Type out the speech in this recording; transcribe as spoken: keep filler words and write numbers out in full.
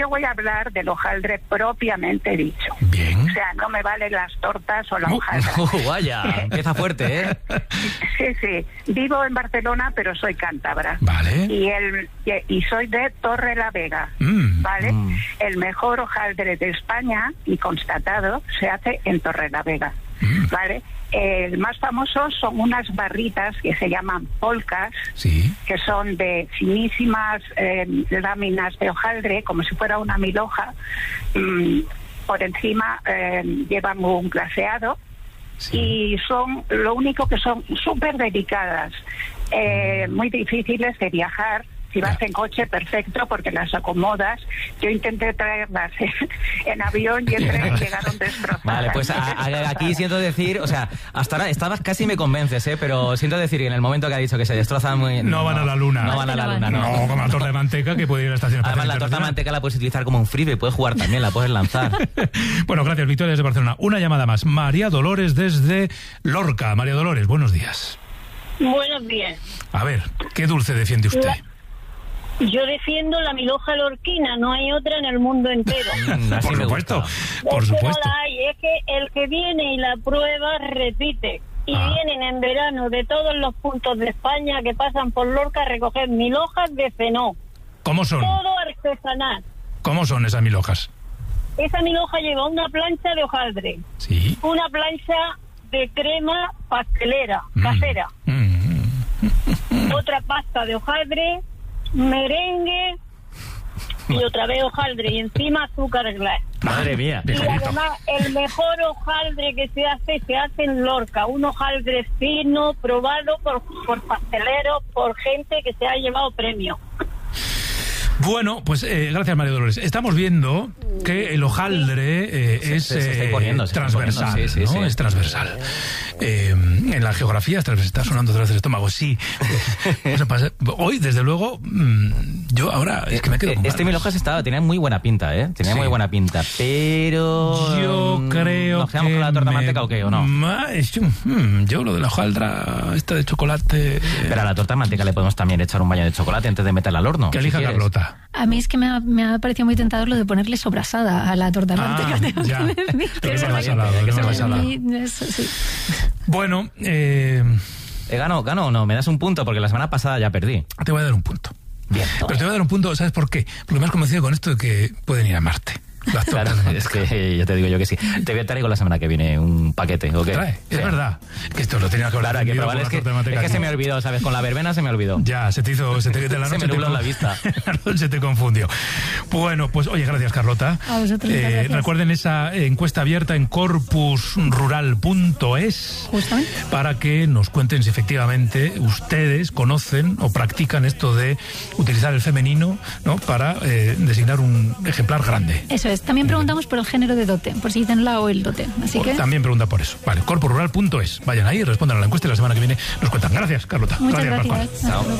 yo voy a hablar del hojaldre propiamente dicho. Bien. O sea, no me valen las tortas o la hojaldra. Uh, vaya, empieza fuerte, ¿eh? Sí, sí. Vivo en Barcelona, pero soy cántabra. Vale. Y el y soy de Torrelavega, Mm. ¿vale? Mm. El mejor hojaldre de España, y constatado, se hace en Torrelavega, Mm. ¿vale? El más famoso son unas barritas que se llaman polcas, Sí. que son de finísimas eh, láminas de hojaldre, como si fuera una milhoja. Mm, por encima eh, llevan un glaseado. Sí. Y son, lo único que son súper delicadas, eh, muy difíciles de viajar. Si vas Ya. en coche, perfecto, porque las acomodas. Yo intenté traerlas en, en avión y entre llegaron destrozadas. Vale, pues a- a- aquí siento decir, o sea, hasta ahora estabas casi me convences, ¿eh? Pero siento decir que en el momento que ha dicho que se destrozan muy... No van a la luna. No van a la luna, no. No, como la torta de manteca que puede ir a la estación espacial Además, la torta de internacional. manteca la puedes utilizar como un freebie, puedes jugar también, la puedes lanzar. Bueno, gracias, Victoria, desde Barcelona. Una llamada más. María Dolores desde Lorca. María Dolores, buenos días. Buenos días. A ver, ¿qué dulce defiende usted? Yo defiendo la milhoja lorquina, no hay otra en el mundo entero. Mm, así Por me supuesto, gusta. por Es que supuesto. no la hay, es que el que viene y la prueba repite. Y Ah. vienen en verano de todos los puntos de España que pasan por Lorca a recoger milhojas de fenó. ¿Cómo son? Todo artesanal. ¿Cómo son esas mil hojas? Esa milhoja lleva una plancha de hojaldre, Sí. una plancha de crema pastelera, Mm. casera, Mm. otra pasta de hojaldre, merengue y otra vez hojaldre y encima azúcar glass. Madre mía. Y Ligerito. además el mejor hojaldre que se hace, se hace en Lorca, un hojaldre fino, probado por, por pasteleros, por gente que se ha llevado premio. Bueno, pues eh, gracias, María Dolores. Estamos viendo que el hojaldre eh, Se- es se- se está eh, imponiendo, se está transversal, imponiendo, sí, sí, ¿no? sí. Es transversal. Eh, en la geografía es transversal. Está sonando otra vez el estómago, sí. Eso pasa. Hoy, desde luego, mm, yo ahora es que me quedo con Este ganas. milhojas estaba, tenía muy buena pinta, ¿eh? Tenía Sí. muy buena pinta, pero... Yo mm, creo ¿Nos quedamos que con la torta me- manteca o qué, o no? Ma- es- mm, yo lo de la hojaldra esta de chocolate... eh, Pero a la torta manteca le podemos también echar un baño de chocolate antes de meterla al horno. que si elija quieres. Carlota. A mí es que me ha, me ha parecido muy tentador lo de ponerle sobrasada a la torta de Ah, manteca. tengo ya. que decir. Pero Es no verdad la que- salado, que no se la me- salado. Sí, eso sí. Bueno, eh, Eh, ¿Gano, gano o no? ¿Me das un punto? Porque la semana pasada ya perdí. te voy a dar un punto. Bien. Pero te voy a dar un punto, ¿sabes por qué? Porque me has convencido con esto de que pueden ir a Marte. Las Claro, tortas de es manteca. que ya te digo yo que sí. Te voy a traer con la semana que viene un paquete, ¿o qué? Trae, Sí. es verdad. Que esto lo tenía que haber Claro, hay que entendido probar. por Es la que, torta de manteca es que aquí. se me olvidó, ¿sabes? Con la verbena se me olvidó. Ya, se te hizo, se te, de la Se noche me te nubló con- la vista. La noche te confundió. Bueno, pues oye, gracias, Carlota. A vosotros, muchas gracias. Recuerden esa encuesta abierta en corpus rural punto es Justamente. para que nos cuenten si efectivamente ustedes conocen o practican esto de utilizar el femenino, ¿no? Para eh, designar un ejemplar grande. Eso es. También preguntamos por el género de dote, por si dicen la o el dote. Así que También pregunta por eso. Vale, corpus rural punto es. Vayan ahí, respondan a la encuesta y la semana que viene nos cuentan. Gracias, Carlota. muchas Pascual. gracias. Hasta luego.